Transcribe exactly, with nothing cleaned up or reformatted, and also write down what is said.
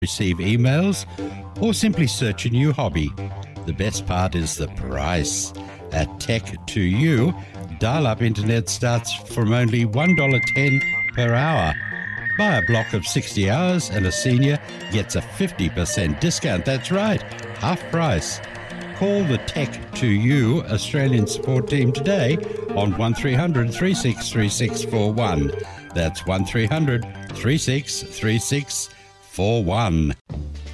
receive emails, or simply search a new hobby. The best part is the price. At Tech to You, dial-up internet starts from only one dollar ten per hour. Buy a block of sixty hours and a senior gets a fifty percent discount. That's right, half price. Call the Tech to You Australian support team today on one three hundred, three six three six four one. That's one three hundred, three six three six four one.